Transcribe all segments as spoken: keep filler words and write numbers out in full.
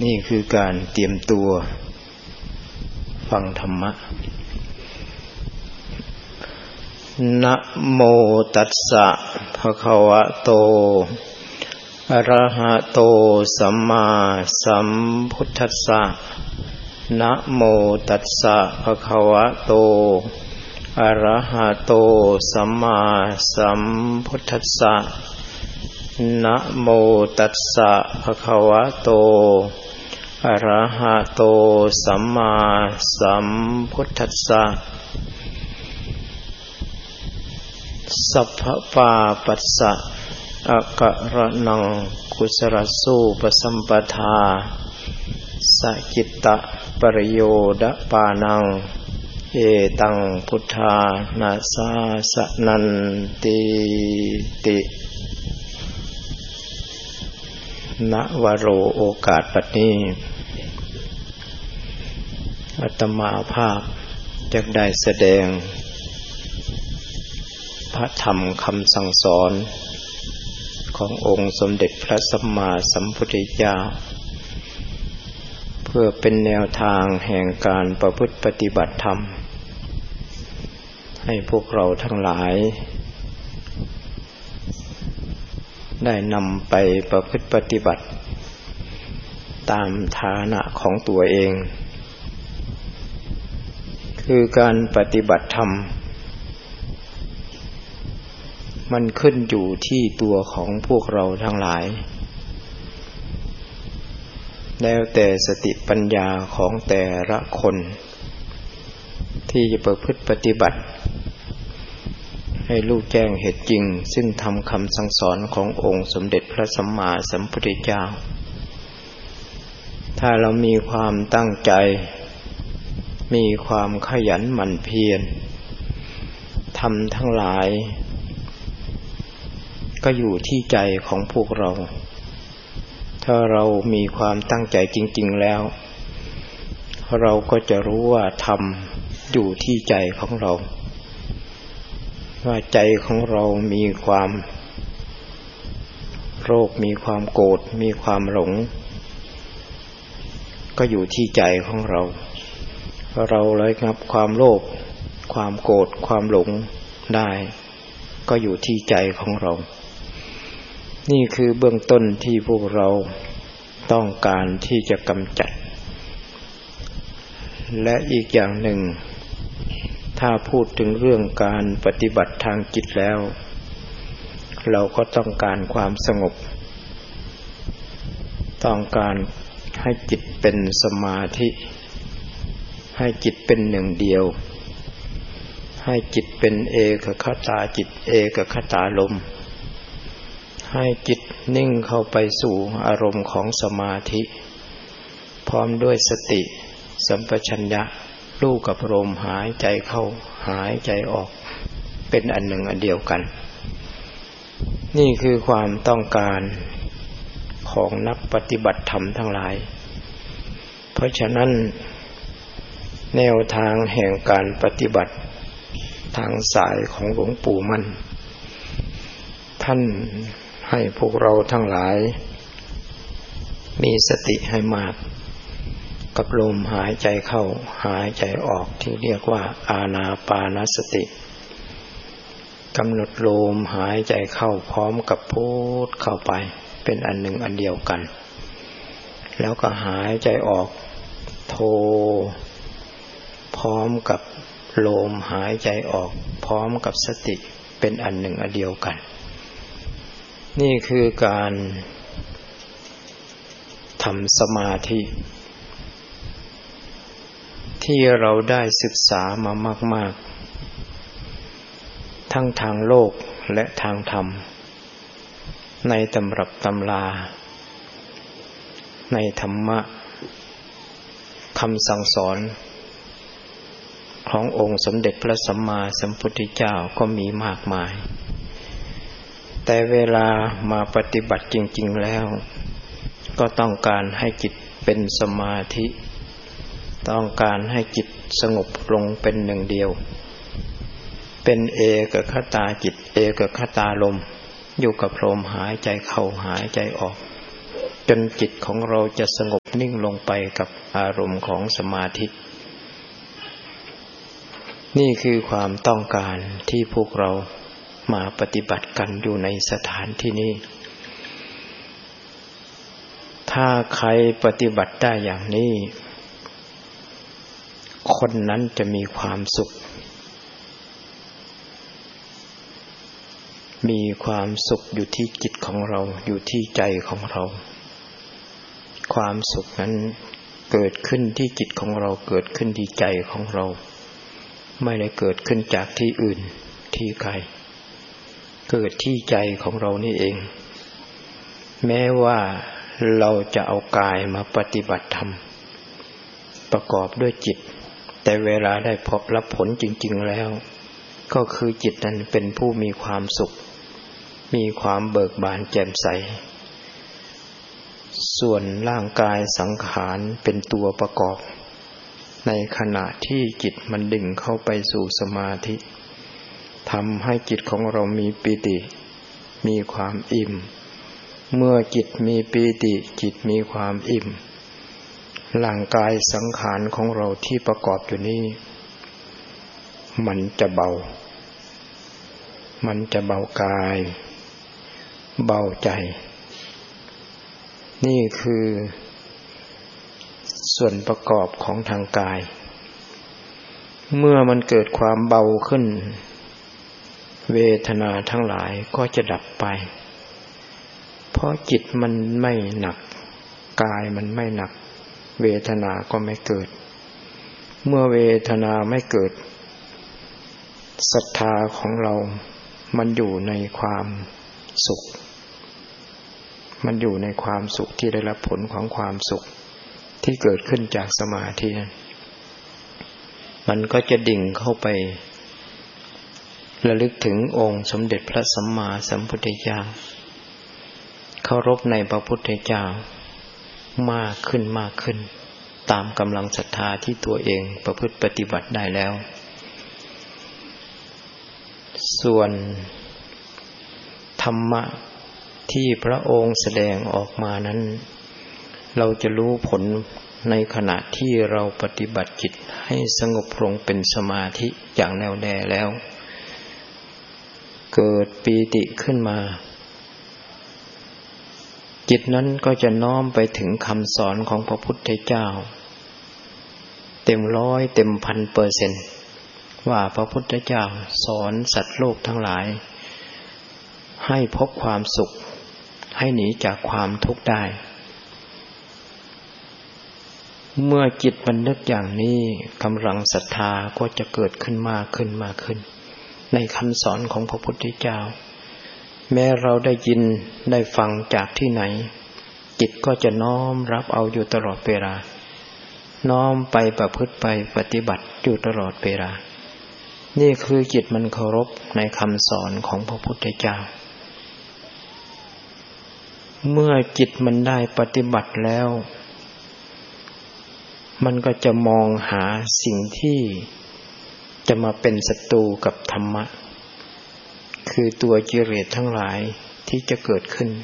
นี่คือการเตรียมตัวฟังธรรมะนะโมตัสสะภะคะวะโตอะระหะโตสัมมาสัมพุทธัสสะนะโมตัสสะภะคะวะโตอะระหะโตสัมมาสัมพุทธัสสะนะโมตัสสะภะคะวะโตอะระหะโตสัมมาสัมพุทธัสสะสัพพปาปัสสะอะกะระนังกุศลสูปสัมปทาสัจจิตตปริโยดปานังเอตังพุทธานาสาสนันติติณวโรโอกาสปัจจุบันอาตมาภาพจะได้แสดงพระธรรมคำสั่งสอนขององค์สมเด็จพระสัมมาสัมพุทธเจ้าเพื่อเป็นแนวทางแห่งการประพฤติปฏิบัติธรรมให้พวกเราทั้งหลายได้นำไปประพฤติปฏิบัติตามฐานะของตัวเองคือการปฏิบัติธรรมมันขึ้นอยู่ที่ตัวของพวกเราทั้งหลายแล้วแต่สติปัญญาของแต่ละคนที่จะประพฤติปฏิบัติให้รู้แจ้งเหตุจริงซึ่งทำคำสั่งสอนขององค์สมเด็จพระสัมมาสัมพุทธเจ้าถ้าเรามีความตั้งใจมีความขยันหมั่นเพียรทำทั้งหลายก็อยู่ที่ใจของพวกเราถ้าเรามีความตั้งใจจริงๆแล้วเราก็จะรู้ว่าธรรมอยู่ที่ใจของเราว่าใจของเรามีความโลภมีความโกรธมีความหลงก็อยู่ที่ใจของเราเราระงับความโลภความโกรธความหลงได้ก็อยู่ที่ใจของเรานี่คือเบื้องต้นที่พวกเราต้องการที่จะกำจัดและอีกอย่างหนึ่งถ้าพูดถึงเรื่องการปฏิบัติทางจิตแล้วเราก็ต้องการความสงบต้องการให้จิตเป็นสมาธิให้จิตเป็นหนึ่งเดียวให้จิตเป็นเอกคตาจิตเอกคตาลมให้จิตนิ่งเข้าไปสู่อารมณ์ของสมาธิพร้อมด้วยสติสัมปชัญญะรู้กับลมหายใจเข้าหายใจออกเป็นอันหนึ่งอันเดียวกันนี่คือความต้องการของนักปฏิบัติธรรมทั้งหลายเพราะฉะนั้นแนวทางแห่งการปฏิบัติทางสายของหลวงปู่มั่นท่านให้พวกเราทั้งหลายมีสติให้มากกับลมหายใจเข้าหายใจออกที่เรียกว่าอานาปานสติกำหนดลมหายใจเข้าพร้อมกับพุทเข้าไปเป็นอันหนึ่งอันเดียวกันแล้วก็หายใจออกโทพร้อมกับลมหายใจออกพร้อมกับสติเป็นอันหนึ่งอันเดียวกันนี่คือการทำสมาธิที่เราได้ศึกษามามากๆทั้งทางโลกและทางธรรมในตำรับตำราในธรรมะคำสั่งสอนขององค์สมเด็จพระสัมมาสัมพุทธเจ้าก็มีมากมายแต่เวลามาปฏิบัติจริงๆแล้วก็ต้องการให้จิตเป็นสมาธิต้องการให้จิตสงบลงเป็นหนึ่งเดียวเป็นเอกคตาจิตเอกคตาลมอยู่กับลมหายใจเข้าหายใจออกจนจิตของเราจะสงบนิ่งลงไปกับอารมณ์ของสมาธินี่คือความต้องการที่พวกเรามาปฏิบัติกันอยู่ในสถานที่นี้ถ้าใครปฏิบัติได้อย่างนี้คนนั้นจะมีความสุขมีความสุขอยู่ที่จิตของเราอยู่ที่ใจของเราความสุขนั้นเกิดขึ้นที่จิตของเราเกิดขึ้นที่ใจของเราไม่ได้เกิดขึ้นจากที่อื่นที่ใครเกิดที่ใจของเรานี่เองแม้ว่าเราจะเอากายมาปฏิบัติธรรมประกอบด้วยจิตแต่เวลาได้พบรับผลจริงๆแล้วก็คือจิตนั้นเป็นผู้มีความสุขมีความเบิกบานแจ่มใสส่วนร่างกายสังขารเป็นตัวประกอบในขณะที่จิตมันดิ่งเข้าไปสู่สมาธิทำให้จิตของเรามีปีติมีความอิ่มเมื่อจิตมีปีติจิตมีความอิ่มร่างกายสังขารของเราที่ประกอบอยู่นี้มันจะเบามันจะเบากายเบาใจนี่คือส่วนประกอบของทางกายเมื่อมันเกิดความเบาขึ้นเวทนาทั้งหลายก็จะดับไปเพราะจิตมันไม่หนักกายมันไม่หนักเวทนาก็ไม่เกิดเมื่อเวทนาไม่เกิดศรัทธาของเรามันอยู่ในความสุขมันอยู่ในความสุขที่ได้รับผลของความสุขที่เกิดขึ้นจากสมาธินั้นมันก็จะดิ่งเข้าไประลึกถึงองค์สมเด็จพระสัมมาสัมพุทธเจ้าเคารพในพระพุทธเจ้ามากขึ้นมากขึ้นตามกำลังศรัทธาที่ตัวเองประพฤติปฏิบัติได้แล้วส่วนธรรมะที่พระองค์แสดงออกมานั้นเราจะรู้ผลในขณะที่เราปฏิบัติจิตให้สงบลงเป็นสมาธิอย่างแน่วแน่แล้วเกิดปีติขึ้นมาจิตนั้นก็จะน้อมไปถึงคำสอนของพระพุทธเจ้าเต็มร้อยเต็มพันเปอร์เซ็นต์ว่าพระพุทธเจ้าสอนสัตว์โลกทั้งหลายให้พบความสุขให้หนีจากความทุกข์ได้เมื่อจิตมันนึกอย่างนี้กำลังศรัทธาก็จะเกิดขึ้นมากขึ้นมากขึ้นในคำสอนของพระพุทธเจ้าแม้เราได้ยินได้ฟังจากที่ไหนจิตก็จะน้อมรับเอาอยู่ตลอดเวลาน้อมไปประพฤติไปปฏิบัติอยู่ตลอดเวลานี่คือจิตมันเคารพในคำสอนของพระพุทธเจ้าเมื่อจิตมันได้ปฏิบัติแล้วมันก็จะมองหาสิ่งที่จะมาเป็นศัตรูกับธรรมะคือตัวกิเลสทั้งหลายที่จะเกิดขึ้น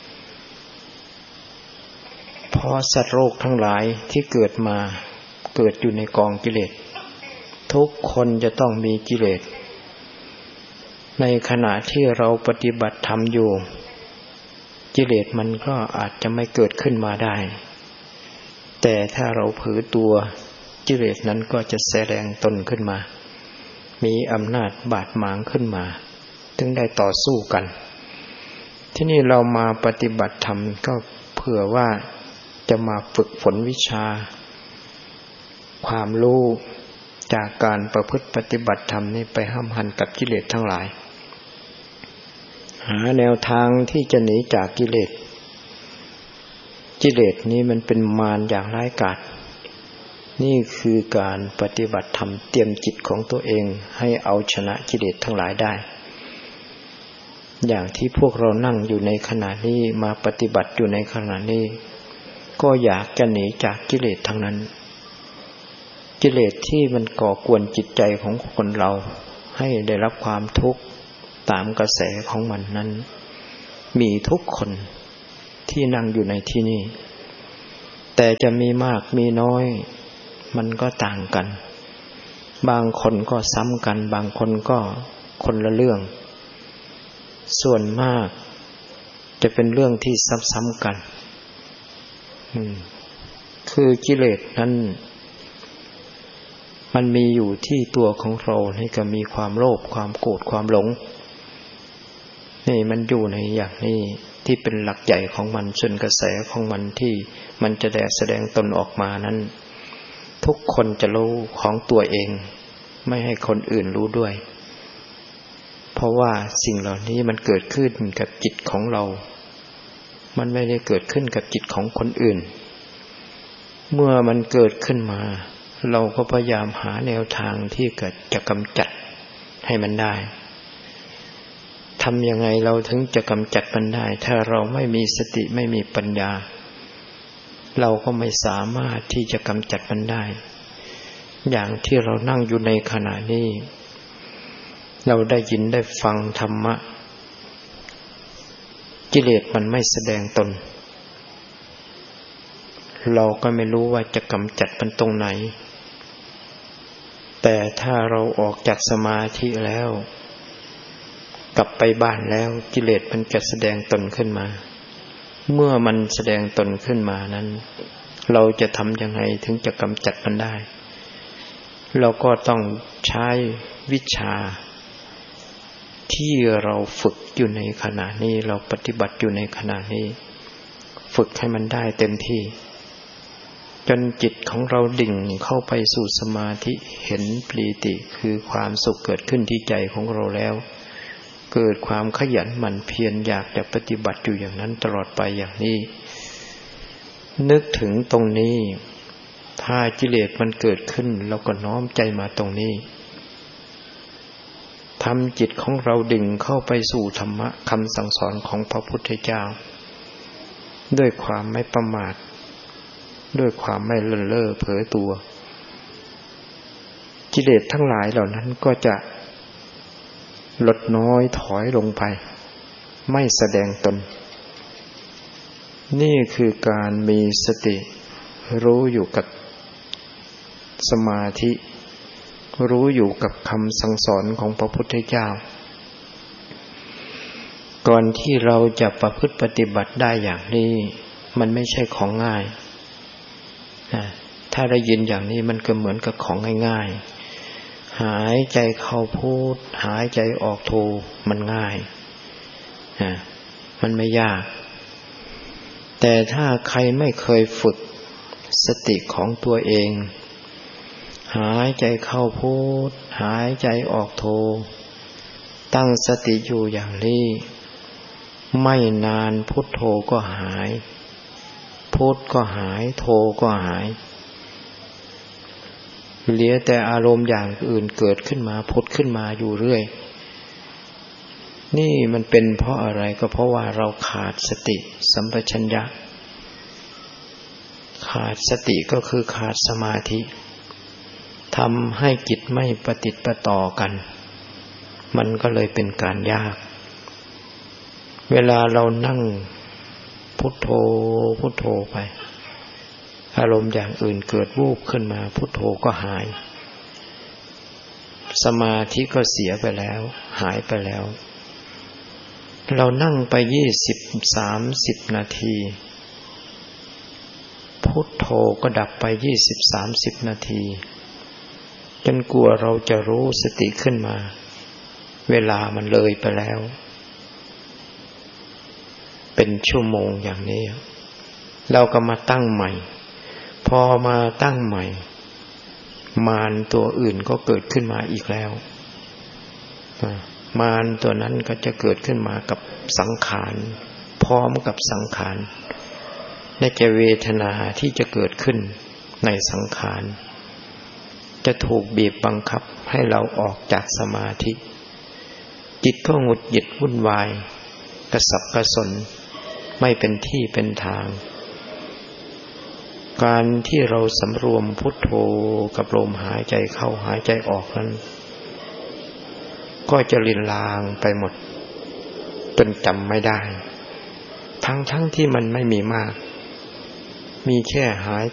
เพราะสัตว์โลกทั้งหลายที่เกิดมาเกิดอยู่ในกองกิเลสทุกคนจะต้องมีกิเลสในขณะที่เราปฏิบัติธรรมอยู่กิเลสมันก็อาจจะไม่เกิดขึ้นมาได้แต่ถ้าเราเผลอตัวกิเลสนั้นก็จะแสดงตนขึ้นมามีอำนาจบาดหมางขึ้นมาถึงได้ต่อสู้กันที่นี่เรามาปฏิบัติธรรมก็เผื่อว่าจะมาฝึกฝนวิชาความรู้จากการประพฤติปฏิบัติธรรมนี้ไปห้ามหันกับกิเลสทั้งหลายหาแนวทางที่จะหนีจากกิเลสกิเลสนี้มันเป็นมารอย่างร้ายกาจนี่คือการปฏิบัติธรรมเตรียมจิตของตัวเองให้เอาชนะกิเลสทั้งหลายได้อย่างที่พวกเรานั่งอยู่ในขณะนี้มาปฏิบัติอยู่ในขณะนี้ก็อยากจะหนีจากกิเลสทั้งนั้นกิเลสที่มันก่อกวนจิตใจของคนเราให้ได้รับความทุกข์ตามกระแสของมันนั้นมีทุกคนที่นั่งอยู่ในที่นี้แต่จะมีมากมีน้อยมันก็ต่างกันบางคนก็ซ้ำกันบางคนก็คนละเรื่องส่วนมากจะเป็นเรื่องที่ซ้ำๆกันคือกิเลสนั้นมันมีอยู่ที่ตัวของเรานี่ก็มีความโลภความโกรธความหลงนี่มันอยู่ในอย่างนี้ที่เป็นหลักใหญ่ของมันส่วนกระแสของมันที่มันจะแสดงตนออกมานั้นทุกคนจะรู้ของตัวเองไม่ให้คนอื่นรู้ด้วยเพราะว่าสิ่งเหล่านี้มันเกิดขึ้นกับจิตของเรามันไม่ได้เกิดขึ้นกับจิตของคนอื่นเมื่อมันเกิดขึ้นมาเราก็พยายามหาแนวทางที่จะกำจัดให้มันได้ทำยังไงเราถึงจะกำจัดมันได้ถ้าเราไม่มีสติไม่มีปัญญาเราก็ไม่สามารถที่จะกำจัดมันได้อย่างที่เรานั่งอยู่ในขณะนี้เราได้ยินได้ฟังธรรมะกิเลสมันไม่แสดงตนเราก็ไม่รู้ว่าจะกำจัดมันตรงไหนแต่ถ้าเราออกจากสมาธิแล้วกลับไปบ้านแล้วกิเลสมันจะแสดงตนขึ้นมาเมื่อมันแสดงตนขึ้นมานั้นเราจะทำยังไงถึงจะกำจัดมันได้เราก็ต้องใช้วิชาที่เราฝึกอยู่ในขณะนี้เราปฏิบัติอยู่ในขณะนี้ฝึกให้มันได้เต็มที่จนจิตของเราดิ่งเข้าไปสู่สมาธิเห็นปรีติคือความสุขเกิดขึ้นที่ใจของเราแล้วเกิดความขยันหมั่นเพียรอยากจะปฏิบัติอยู่อย่างนั้นตลอดไปอย่างนี้นึกถึงตรงนี้ถ้ากิเลสมันเกิดขึ้นเราก็น้อมใจมาตรงนี้ทำจิตของเราดิ่งเข้าไปสู่ธรรมะคำสั่งสอนของพระพุทธเจ้าด้วยความไม่ประมาทด้วยความไม่เลินเล่อเผลอตัวกิเลสทั้งหลายเหล่านั้นก็จะลดน้อยถอยลงไปไม่แสดงตนนี่คือการมีสติรู้อยู่กับสมาธิรู้อยู่กับคำสั่งสอนของพระพุทธเจ้าก่อนที่เราจะประพฤติปฏิบัติได้อย่างนี้มันไม่ใช่ของง่ายถ้าได้ยินอย่างนี้มันก็เหมือนกับของง่ายๆหายใจเข้าพูดหายใจออกโทมันง่ายมันไม่ยากแต่ถ้าใครไม่เคยฝึกสติของตัวเองหายใจเข้าพูดหายใจออกโทตั้งสติอยู่อย่างนี้ไม่นานพุทโธก็หายพุทก็หายโธก็หายเหลือแต่อารมณ์อย่างอื่นเกิดขึ้นมาพุทขึ้นมาอยู่เรื่อยนี่มันเป็นเพราะอะไรก็เพราะว่าเราขาดสติสัมปชัญญะขาดสติก็คือขาดสมาธิทำให้จิตไม่ประติดประต่อกันมันก็เลยเป็นการยากเวลาเรานั่งพุทโธพุทโธไปอารมณ์อย่างอื่นเกิดวูบขึ้นมาพุทโธก็หายสมาธิก็เสียไปแล้วหายไปแล้วเรานั่งไปยี่สิบ สามสิบนาทีพุทโธก็ดับไปยี่สิบ สามสิบนาทีจนกลัวเราจะรู้สติขึ้นมาเวลามันเลยไปแล้วเป็นชั่วโมงอย่างนี้เราก็มาตั้งใหม่พอมาตั้งใหม่มารตัวอื่นก็เกิดขึ้นมาอีกแล้วมารตัวนั้นก็จะเกิดขึ้นมากับสังขารพร้อมกับสังขารและจะเวทนาที่จะเกิดขึ้นในสังขารจะถูกบีบบังคับให้เราออกจากสมาธิจิตก็หงุดหงิดวุ่นวายกระสับกระส่นไม่เป็นที่เป็นทางการที่เราสำรวมพุทโธกับลมหายใจเข้าหายใจออกนั้นก็จะลินลางไปหมดจนจำไม่ได้ทั้งๆที่มันไม่มีมากมีแค่หาย